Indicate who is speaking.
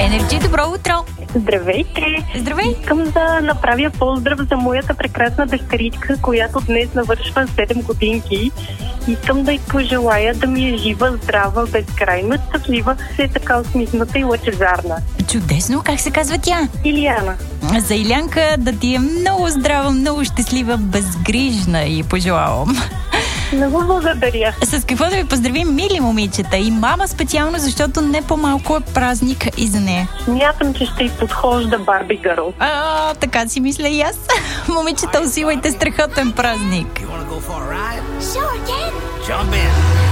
Speaker 1: Енерджи, добро утро!
Speaker 2: Здравейте!
Speaker 1: Здравей!
Speaker 2: Искам да направя поздрав за моята прекрасна дъщеричка, която днес навършва 7 годинки. Искам да й пожелая да ми е жива, здрава, безкрайно щастлива, все така усмихната и лъчезарна.
Speaker 1: Чудесно! Как се казва тя?
Speaker 2: Илияна.
Speaker 1: За Илянка да ти е много здрава, много щастлива, безгрижна и пожелавам.
Speaker 2: Много благодаря.
Speaker 1: С какво да ви поздравим, мили момичета? И мама специално, защото не по-малко е празник и за нея.
Speaker 2: Смятам, че ще й подхожда Барби Гърл.
Speaker 1: Така си мисля и аз. Момичета, усилайте страхотен празник.
Speaker 3: Jump in.